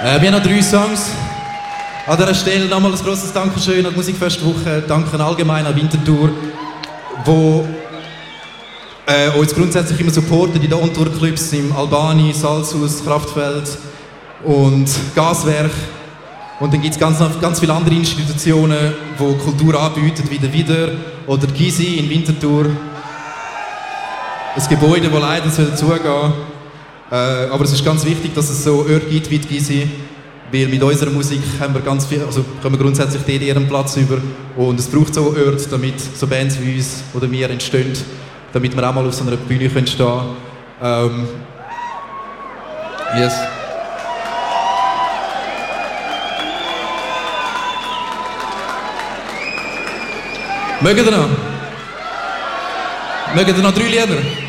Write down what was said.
Wir haben noch 3 Songs. An dieser Stelle nochmal ein grosses Dankeschön an die Musikfestwoche. Danke allgemein an Winterthur, wo uns grundsätzlich immer supporten in den On-Tour-Clubs im Albani, Salzhaus, Kraftfeld und Gaswerk. Und dann gibt es ganz viele andere Institutionen, die Kultur anbieten, wie der Wider oder die Gysi in Winterthur. Ein Gebäude, das leider zugehen soll. Aber es ist ganz wichtig, dass es so Orte gibt wie die Gysi, weil mit unserer Musik haben wir ganz viel, also kommen wir grundsätzlich dort ihren Platz über. Und es braucht so Orte, damit so Bands wie uns oder wir entstehen, damit wir auch mal auf so einer Bühne stehen können. Yes. Mögt ihr noch? Mögt ihr noch 3 Lieder?